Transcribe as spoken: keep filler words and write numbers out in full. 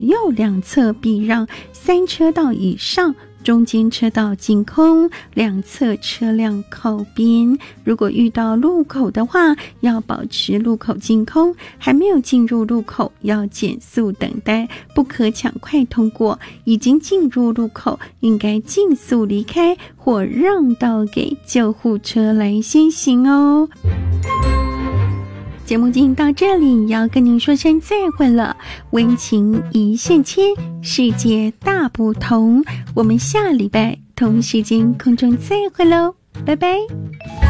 右两侧避让三车道以上，中间车道净空，两侧车辆靠边。如果遇到路口的话，要保持路口净空，还没有进入路口要减速等待，不可抢快通过。已经进入路口，应该尽速离开或让道给救护车来先行哦。节目进行到这里，要跟您说声再会了。温情一线牵，世界大不同。我们下礼拜同时间空中再会喽，拜拜。